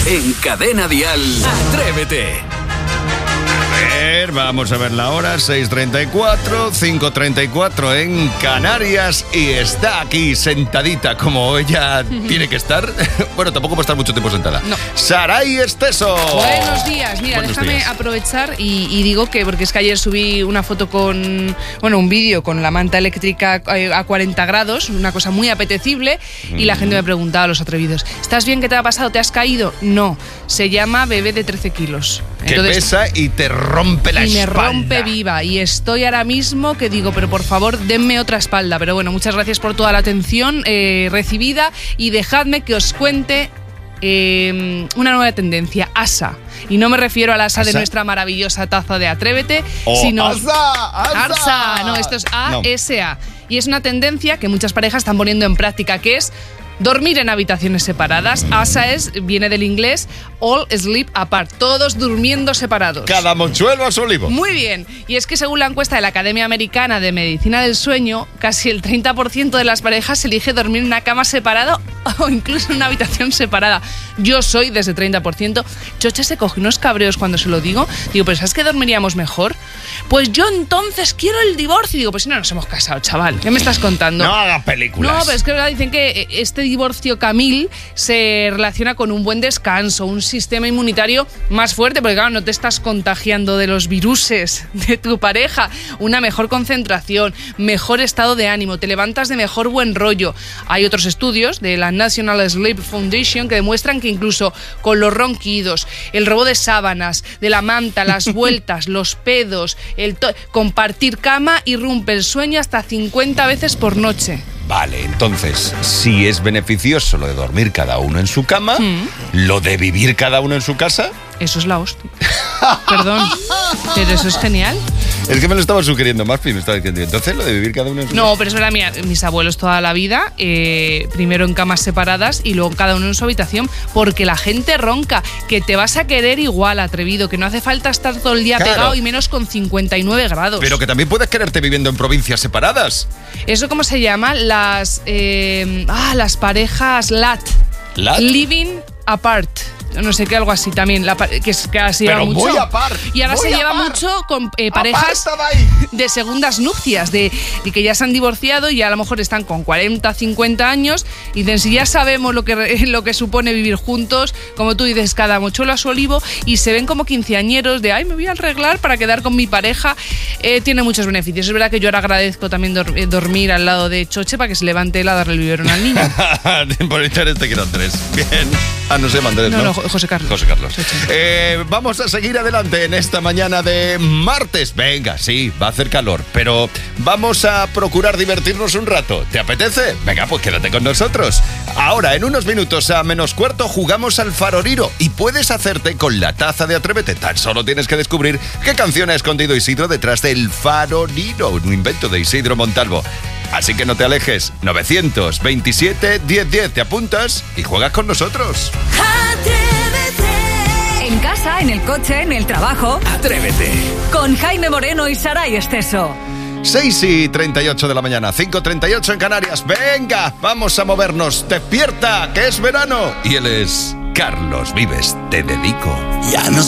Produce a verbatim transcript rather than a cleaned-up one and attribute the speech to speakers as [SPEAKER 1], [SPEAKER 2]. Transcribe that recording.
[SPEAKER 1] En Cadena Dial, Atrévete.
[SPEAKER 2] A ver, vamos a ver la hora, seis treinta y cuatro, cinco treinta y cuatro en Canarias, y está aquí sentadita como ella tiene que estar. Bueno, tampoco puede estar mucho tiempo sentada.
[SPEAKER 3] No.
[SPEAKER 2] Saray Esteso.
[SPEAKER 3] Buenos días. Mira,
[SPEAKER 2] Buenos
[SPEAKER 3] déjame
[SPEAKER 2] días.
[SPEAKER 3] aprovechar y, y digo que, porque es que ayer subí una foto con, bueno, un vídeo con la manta eléctrica a cuarenta grados, una cosa muy apetecible, y la gente me preguntaba, los atrevidos, ¿estás bien? ¿Qué te ha pasado? ¿Te has caído? No, se llama bebé de trece kilos.
[SPEAKER 2] Que
[SPEAKER 3] Entonces,
[SPEAKER 2] pesa y te rompe la
[SPEAKER 3] y me
[SPEAKER 2] espalda.
[SPEAKER 3] rompe viva, y estoy ahora mismo que digo, pero por favor, denme otra espalda. Pero bueno, muchas gracias por toda la atención eh, recibida, y dejadme que os cuente eh, una nueva tendencia, ASA. Y no me refiero al ASA,
[SPEAKER 2] ¿Asa?
[SPEAKER 3] de nuestra maravillosa taza de Atrévete,
[SPEAKER 2] Oh,
[SPEAKER 3] sino
[SPEAKER 2] ¡Asa! ¡Asa!
[SPEAKER 3] ASA. No, esto es A S A. Y es una tendencia que muchas parejas están poniendo en práctica, que es dormir en habitaciones separadas. ASA es, viene del inglés All Sleep Apart, todos durmiendo separados.
[SPEAKER 2] Cada mochuelo a su olivo.
[SPEAKER 3] Muy bien. Y es que según la encuesta de la Academia Americana de Medicina del Sueño, casi el treinta por ciento de las parejas elige dormir en una cama separada o incluso en una habitación separada. Yo soy de ese treinta por ciento. Chocha se coge unos cabreos cuando se lo digo. Digo, ¿pero sabes que dormiríamos mejor? Pues yo entonces quiero el divorcio. Digo, pues si no nos hemos casado, chaval. ¿Qué me estás contando?
[SPEAKER 2] No hagas películas.
[SPEAKER 3] No, pero es que verdad, dicen que este divorcio Camil se relaciona con un buen descanso, un sistema inmunitario más fuerte, porque claro, no te estás contagiando de los viruses de tu pareja, una mejor concentración, mejor estado de ánimo, te levantas de mejor buen rollo. Hay otros estudios de la National Sleep Foundation que demuestran que incluso con los ronquidos, el robo de sábanas, de la manta, las vueltas, los pedos, el to- compartir cama irrumpe el sueño hasta cincuenta veces por noche.
[SPEAKER 2] Vale, entonces, si es beneficioso lo de dormir cada uno en su cama,
[SPEAKER 3] Mm.
[SPEAKER 2] lo de vivir cada uno en su casa,
[SPEAKER 3] Eso es la hostia. Perdón, pero eso es genial.
[SPEAKER 2] es que me lo estaba sugiriendo más, me estaba diciendo, entonces lo de vivir cada uno en su
[SPEAKER 3] No, pero es verdad, mira, mis abuelos toda la vida, eh, primero en camas separadas y luego cada uno en su habitación, porque la gente ronca, que te vas a querer igual, atrevido, que no hace falta estar todo el día
[SPEAKER 2] Claro.
[SPEAKER 3] pegado, y menos con cincuenta y nueve grados.
[SPEAKER 2] Pero que también puedes quererte viviendo en provincias separadas.
[SPEAKER 3] ¿Eso cómo se llama? Las, eh, ah, las parejas L A T.
[SPEAKER 2] ¿Lat?
[SPEAKER 3] Living apart. No sé qué, algo así también, la, pa- que, es, que ahora se lleva
[SPEAKER 2] Pero
[SPEAKER 3] mucho.
[SPEAKER 2] muy apart,
[SPEAKER 3] Y ahora
[SPEAKER 2] muy
[SPEAKER 3] se lleva
[SPEAKER 2] apart.
[SPEAKER 3] mucho con eh, parejas
[SPEAKER 2] Aparta de ahí.
[SPEAKER 3] de segundas nupcias, de, de que ya se han divorciado y ya a lo mejor están con cuarenta, cincuenta años, y dicen, si ya sabemos lo que, re- lo que supone vivir juntos, como tú dices, cada mochuelo a su olivo, y se ven como quinceañeros de, ay, me voy a arreglar para quedar con mi pareja. Eh, tiene muchos beneficios. Es verdad que yo ahora agradezco también dor- eh, dormir al lado de Choche para que se levante él a darle el biberón al niño.
[SPEAKER 2] Por interés te quiero Andrés. Bien. Ah, no sé, Andrés,
[SPEAKER 3] No,
[SPEAKER 2] ¿no?
[SPEAKER 3] no, Jo- José Carlos.
[SPEAKER 2] José Carlos.
[SPEAKER 3] Sí, sí.
[SPEAKER 2] Eh, vamos a seguir adelante en esta mañana de martes. Venga, sí, va a hacer calor, pero vamos a procurar divertirnos un rato. ¿Te apetece? Venga, pues quédate con nosotros. Ahora, en unos minutos a menos cuarto, jugamos al faroriro y puedes hacerte con la taza de Atrévete. Tan solo tienes que descubrir qué canción ha escondido Isidro detrás del faroriro, un invento de Isidro Montalvo. Así que no te alejes. novecientos veintisiete, diez diez, te apuntas y juegas con nosotros.
[SPEAKER 4] En casa, en el coche, en el trabajo.
[SPEAKER 1] Atrévete.
[SPEAKER 4] Con Jaime Moreno y Saray Esteso.
[SPEAKER 2] seis y treinta y ocho de la mañana, cinco treinta y ocho en Canarias. Venga, vamos a movernos. Despierta, que es verano. Y él es Carlos Vives. Te dedico.
[SPEAKER 5] Ya no